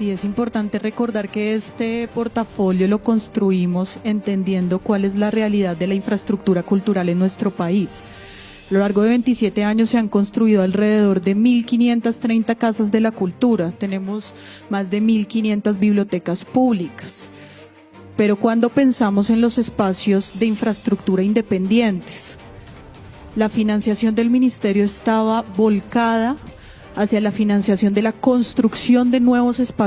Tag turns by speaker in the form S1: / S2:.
S1: Sí, es importante recordar que este portafolio lo construimos entendiendo cuál es la realidad de la infraestructura cultural en nuestro país. A lo largo de 27 años se han construido alrededor de 1.530 casas de la cultura. Tenemos más de 1.500 bibliotecas públicas. Pero cuando pensamos en los espacios de infraestructura independientes, la financiación del ministerio estaba volcada hacia la financiación de la construcción de nuevos espacios